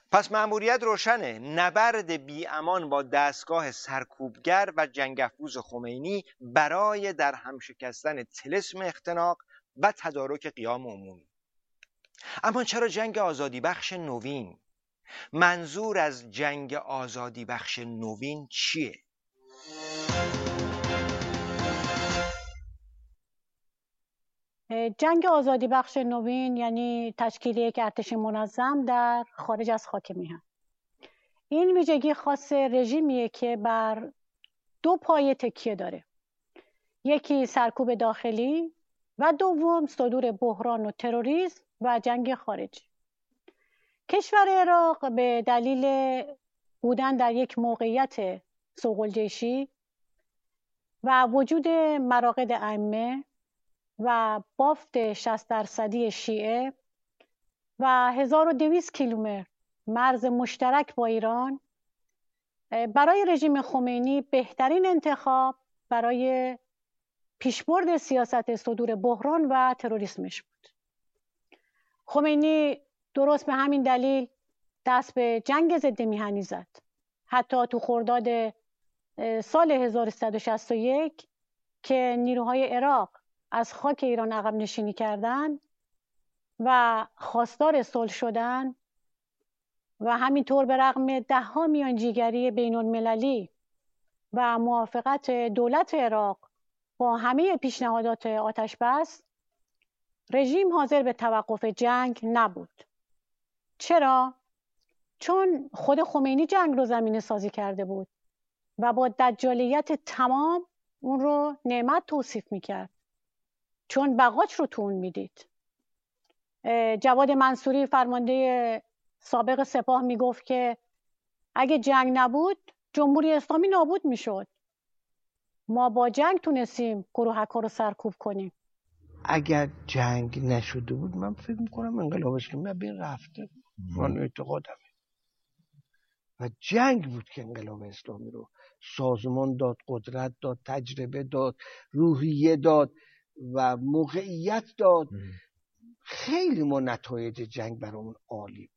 پس مأموریت روشنه، نبرد بی امان با دستگاه سرکوبگر و جنگ افروز خمینی برای در هم شکستن طلسم اختناق و تدارک قیام عمومی. اما چرا جنگ آزادی بخش نوین؟ منظور از جنگ آزادی بخش نوین چیه؟ جنگ آزادی بخش نوین یعنی تشکیل یک ارتش منظم در خارج از خاک میهن. این ویژگی خاص رژیمیه که بر دو پایه تکیه داره. یکی سرکوب داخلی و دوم صدور بحران و تروریسم و جنگ خارجی. کشور عراق به دلیل بودن در یک موقعیت صقلجیشی و وجود مراقد ائمه و بافت 60% شیعه و 1200 کیلومتر مرز مشترک با ایران، برای رژیم خمینی بهترین انتخاب برای پیشبرد سیاست صدور بحران و تروریسمش بود. خمینی درست به همین دلیل دست به جنگ ضد میهنی زد. حتی تو خرداد سال 1361 که نیروهای عراق از خاک ایران عقب نشینی کردند و خواستار صلح شدند و همینطور به رغم ده‌ها میانجیگری بین‌المللی و موافقت دولت عراق با همه پیشنهادات آتش‌بس، رژیم حاضر به توقف جنگ نبود. چرا؟ چون خود خمینی جنگ رو زمینه سازی کرده بود و با دجالیت تمام اون رو نعمت توصیف میکرد، چون بقاش رو تو اون میدید. جواد منصوری فرمانده سابق سپاه میگفت که اگه جنگ نبود جمهوری اسلامی نابود میشد. ما با جنگ تونستیم گروهک‌ها رو سرکوب کنیم. اگر جنگ نشده بود من فکر میکنم انقلاب اسلامی بین رفته بود. من اعتقادم و جنگ بود که انقلاب اسلامی رو سازمان داد، قدرت داد، تجربه داد، روحیه داد و موقعیت داد. خیلی ما نتایج جنگ برامون عالی.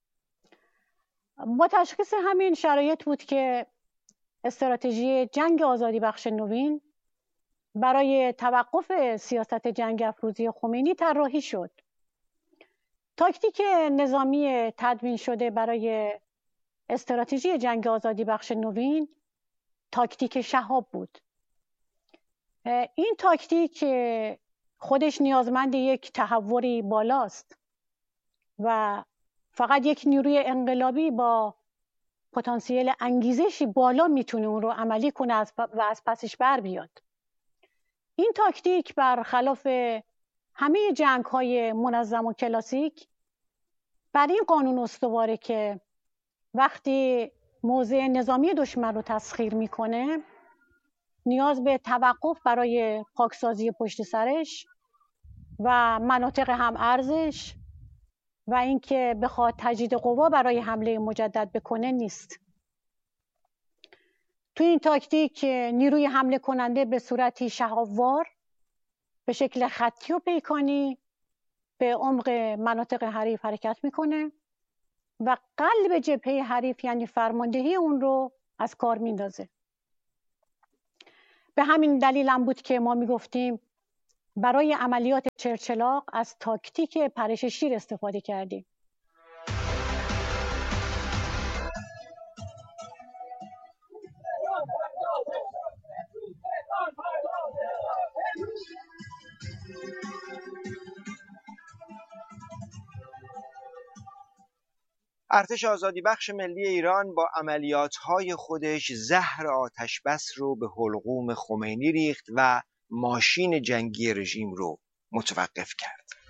با تشخیص همین شرایط بود که استراتژی جنگ آزادی بخش نوین برای توقف سیاست جنگ افروزی خمینی طراحی شد. تاکتیک نظامی تدوین شده برای استراتژی جنگ آزادی بخش نوین تاکتیک شهاب بود. این تاکتیک خودش نیازمند یک تحوری بالاست و فقط یک نیروی انقلابی با پتانسیل انگیزشی بالا میتونه اون رو عملی کنه و از پسش بر بیاد. این تاکتیک برخلاف همه جنگ‌های منظم و کلاسیک بر این قانون استواره که وقتی موضع نظامی دشمن رو تسخیر میکنه نیاز به توقف برای پاکسازی پشت سرش و مناطق هم ارزش و اینکه بخواد تجدید قوا برای حمله مجدد بکنه نیست. تو این تاکتیک نیروی حمله کننده به صورتی شهابوار به شکل خطی و پیکانی به عمق مناطق حریف حرکت میکنه و قلب جبهه حریف یعنی فرماندهی اون رو از کار میندازه. به همین دلیل هم بود که ما میگفتیم برای عملیات چرچلاق از تاکتیک پرش شیر استفاده کردیم. ارتش آزادی بخش ملی ایران با عملیات‌های خودش زهر آتش‌بس رو به حلقوم خمینی ریخت و ماشین جنگی رژیم رو متوقف کرد.